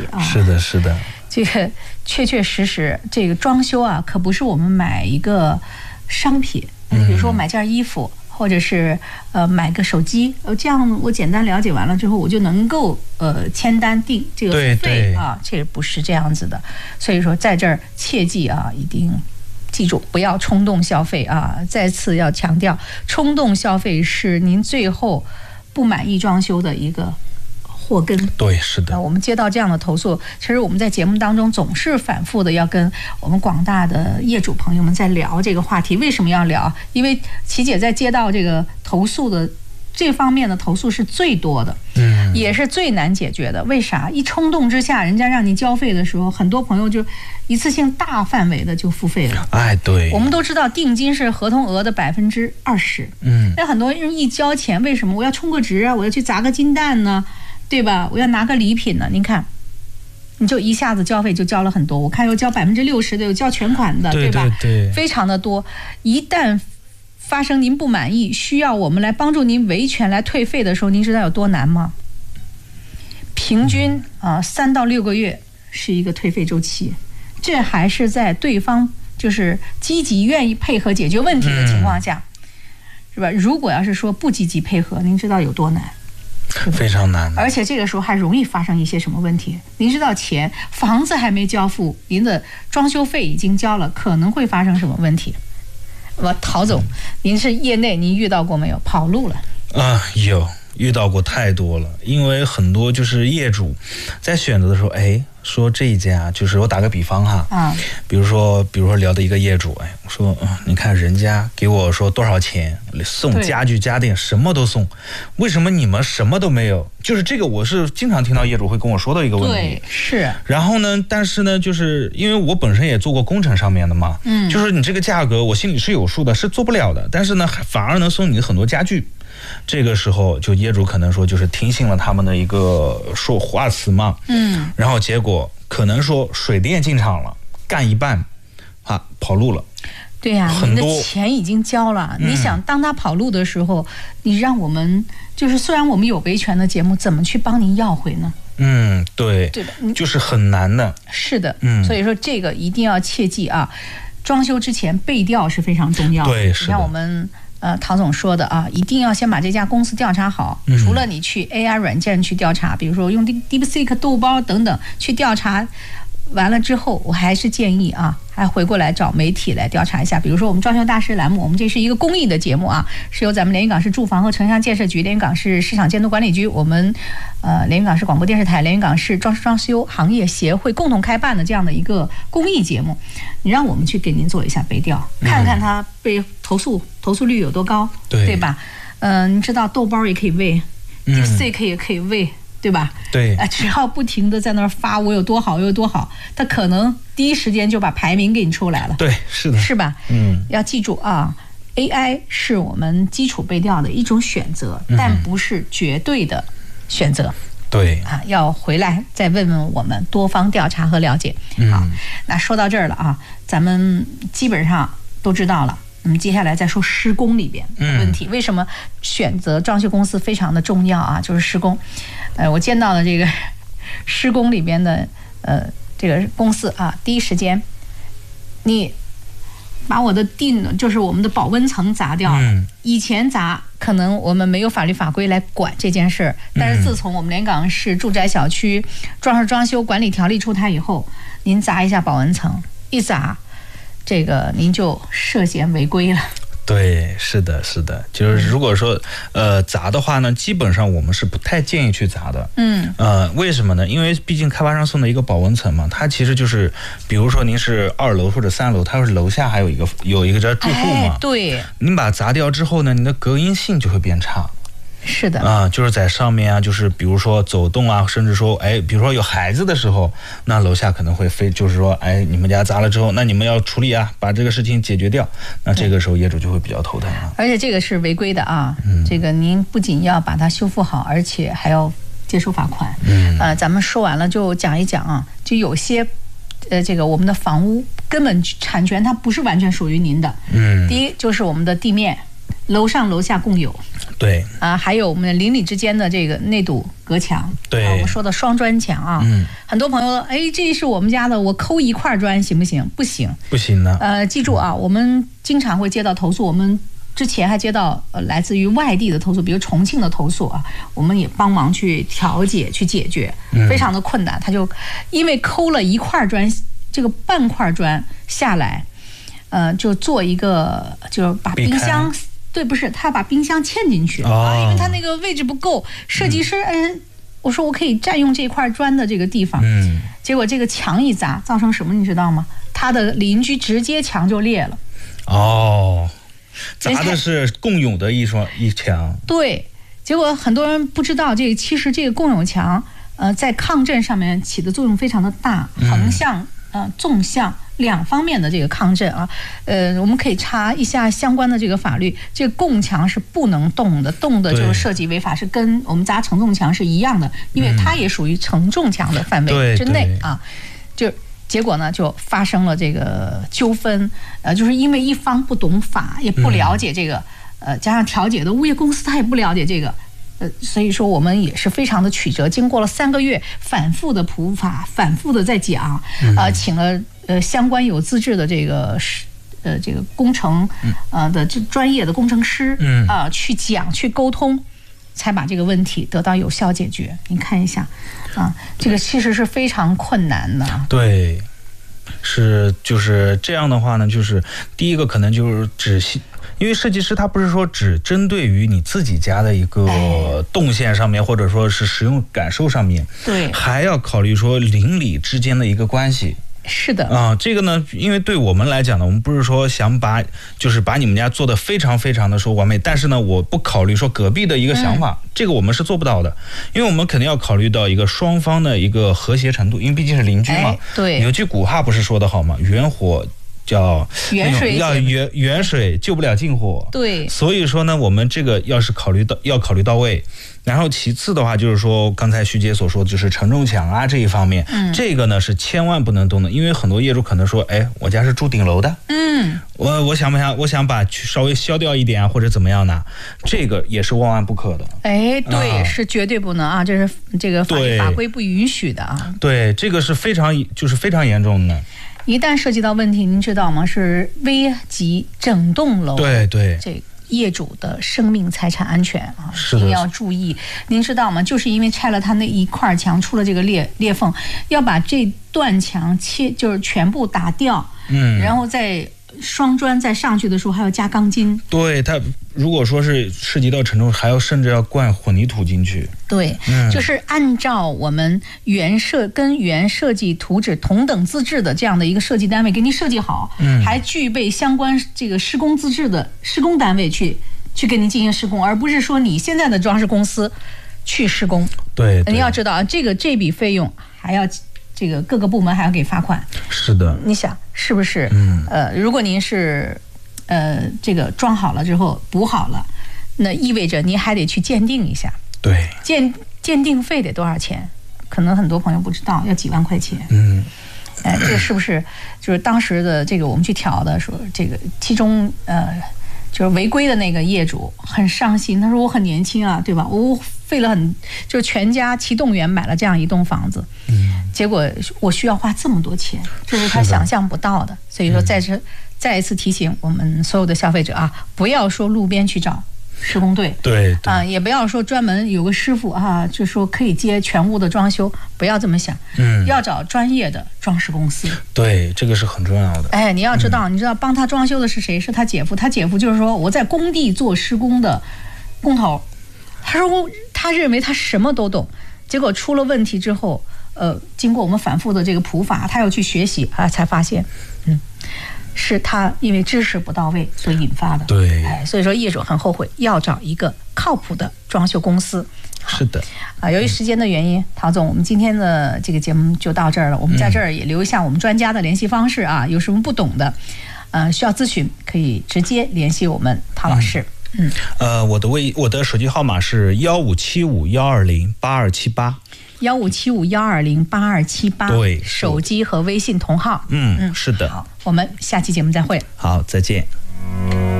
啊。 是的，是的。 这个确确实实，这个装修啊，可不是我们买一个商品，比如说买件衣服，或者是买个手机，这样我简单了解完了之后，我就能够签单订这个付费啊，这不是这样子的。所以说在这儿切记啊，一定记住不要冲动消费啊！再次要强调，冲动消费是您最后不满意装修的一个祸根。 对，是的。 我们接到这样的投诉，其实我们在节目当中总是反复的要跟我们广大的业主朋友们在聊这个话题。为什么要聊？因为琪姐在接到这个投诉的这方面的投诉是最多的，也是最难解决的。为啥？一冲动之下，人家让你交费的时候，很多朋友就一次性大范围的就付费了。 哎，对。 我们都知道定金是合同额的20%。那很多人一交钱，为什么我要充个值啊？我要去砸个金蛋呢？对吧？我要拿个礼品呢？您看，你就一下子交费就交了很多。我看有交60%的，有交全款的， 对吧？ 对， 非常的多。一旦发生您不满意，需要我们来帮助您维权来退费的时候，您知道有多难吗？平均3到6个月是一个退费周期，这还是在对方就是积极愿意配合解决问题的情况下，是吧？如果要是说不积极配合，您知道有多难？ 非常难， 而且这个时候还容易发生一些什么问题？您知道房子还没交付，您的装修费已经交了，可能会发生什么问题？陶总，您是业内，您遇到过没有？跑路了有遇到过太多了，因为很多就是业主在选择的时候，说这一家就是我打个比方哈，比如说聊的一个业主，我说你看人家给我说多少钱送家具家电什么都送，为什么你们什么都没有？就是这个我是经常听到业主会跟我说的一个问题。 对，是。 然后呢，但是呢，就是因为我本身也做过工程上面的嘛，就是你这个价格我心里是有数的，是做不了的，但是呢反而能送你很多家具。这个时候就业主可能说就是听信了他们的一个说话词嘛，然后结果可能说水电进场了，干一半跑路了。 对呀，你的钱已经交了，你想当他跑路的时候，你让我们就是虽然我们有维权的节目，怎么去帮您要回呢？ 对吧？ 就是很难的。 是的，所以说这个一定要切记啊，装修之前备调是非常重要的。 对，是的。 像我们陶总说的啊，一定要先把这家公司调查好。除了你去 AI 软件去调查，比如说用 DeepSeek 豆包等等去调查完了之后，我还是建议还回过来找媒体来调查一下。比如说我们装修大师栏目，我们这是一个公益的节目啊，是由咱们连云港市住房和城乡建设局、连云港市市场监督管理局、我们连云港市广播电视台、连云港市装修行业协会共同开办的这样的一个公益节目。你让我们去给您做一下备调，看看他被投诉率有多高，对吧？你知道豆包也可以喂，DeepSeek 也可以喂，对吧？ 对， 只要不停的在那儿发我有多好有多好，他可能第一时间就把排名给你出来了。 对，是的， 是吧？要记住AI 是我们基础备调的一种选择，但不是绝对的选择。 对要回来再问问我们，多方调查和了解。好，那说到这儿了咱们基本上都知道了。那么接下来再说施工里边的问题，为什么选择装修公司非常的重要就是施工。我见到的这个施工里边的这个公司第一时间你把我的就是我们的保温层砸掉了。以前砸可能我们没有法律法规来管这件事儿，但是自从我们连港市住宅小区装修管理条例出台以后，您砸一下保温层，一砸这个您就涉嫌违规了。 对，是的，是的，就是如果说砸的话呢，基本上我们是不太建议去砸的。为什么呢？因为毕竟开发商送的一个保温层嘛，它其实就是，比如说您是2楼或者3楼，它是楼下还有一个叫住户嘛。 对。 您把它砸掉之后呢，你的隔音性就会变差。 是的就是在上面就是比如说走动甚至说比如说有孩子的时候，那楼下可能会就是说你们家砸了之后，那你们要处理把这个事情解决掉，那这个时候业主就会比较头疼而且这个是违规的这个您不仅要把它修复好，而且还要接受罚款。咱们说完了就讲一讲就有些这个我们的房屋根本产权它不是完全属于您的。第一就是我们的地面楼上楼下共有， 对还有我们邻里之间的这个内堵隔墙， 对， 我们说的双砖墙啊，很多朋友说，这是我们家的，我抠一块砖行不行？不行， 不行的。 记住啊，我们经常会接到投诉，我们之前还接到来自于外地的投诉，比如重庆的投诉啊，我们也帮忙去调解去解决，非常的困难。他就因为抠了一块砖，这个半块砖下来，就做一个，就是把冰箱。对，不是他把冰箱嵌进去因为他那个位置不够，设计师我说我可以占用这块砖的这个地方，结果这个墙一砸，造成什么你知道吗？他的邻居直接墙就裂了。 砸的是共有的一墙。对， 结果很多人不知道，其实这个共有墙在抗震上面起的作用非常的大，横向纵向两方面的这个抗震啊，我们可以查一下相关的这个法律，这个共墙是不能动的，动的就是涉及违法，是跟我们砸承重墙是一样的，因为它也属于承重墙的范围之内啊。就结果呢，就发生了这个纠纷，就是因为一方不懂法，也不了解这个，加上调解的物业公司他也不了解这个。所以说我们也是非常的曲折，经过了3个月反复的普法，反复的在讲，请了相关有资质的这个工程的这专业的工程师去讲去沟通，才把这个问题得到有效解决。你看一下这个其实是非常困难的。 对，就是这样的话呢，就是第一个可能就是因为设计师他不是说只针对于你自己家的一个动线上面，或者说是使用感受上面， 对， 还要考虑说邻里之间的一个关系。 是的这个呢，因为对我们来讲呢，我们不是说想把你们家做得非常非常的说完美，但是呢，我不考虑说隔壁的一个想法，这个我们是做不到的，因为我们肯定要考虑到一个双方的一个和谐程度，因为毕竟是邻居嘛。 对， 有句古话不是说得好吗？远火叫远水救不了近火。 对， 所以说呢，我们这个要考虑到位。然后其次的话，就是说刚才徐姐所说的就是承重墙这一方面，这个呢是千万不能动的，因为很多业主可能说，我家是住顶楼的，我想把稍微削掉一点或者怎么样呢？这个也是万万不可的。 对，是绝对不能这是这个法规不允许的对，这个是非常严重的。 一旦涉及到问题，您知道吗？是危及整栋楼。 对， 这个业主的生命财产安全一定要注意。您知道吗？就是因为拆了他那一块墙，出了这个裂缝，要把这段墙就是全部打掉，然后再双砖再上去的时候还要加钢筋。对， 它如果说是涉及到承重，甚至要灌混凝土进去。 对，就是按照我们原设计图纸同等资质的这样的一个设计单位给你设计好，还具备相关这个施工资质的施工单位去给你进行施工，而不是说你现在的装饰公司去施工。 对， 你要知道这笔费用还要这个各个部门还要给罚款。 是的， 你想是不是？如果您是这个装好了之后补好了，那意味着您还得去鉴定一下。 对， 鉴定费得多少钱？可能很多朋友不知道，要几万块钱。这是不是就是当时的这个我们去调的说这个其中就是违规的那个业主很伤心，他说我很年轻对吧？我费了就是全家齐动员买了这样一栋房子，结果我需要花这么多钱，这是他想象不到的。所以说再一次提醒我们所有的消费者不要说路边去找施工队， 对也不要说专门有个师傅就说可以接全屋的装修，不要这么想，要找专业的装饰公司。对， 这个是很重要的。 你要知道，你知道帮他装修的是谁？是他姐夫。他姐夫就是说我在工地做施工的工头，他说他认为他什么都懂，结果出了问题之后，经过我们反复的这个普法，他又去学习才发现，是他因为知识不到位所引发的。 对， 所以说业主很后悔，要找一个靠谱的装修公司。 是的由于时间的原因，陶总，我们今天的这个节目就到这儿了。我们在这儿也留下我们专家的联系方式有什么不懂的，需要咨询可以直接联系我们陶老师。 我的手机号码是1575120828。 1575120828， 对， 手机和微信同号。 是的。 好，我们下期节目再会。 好，再见。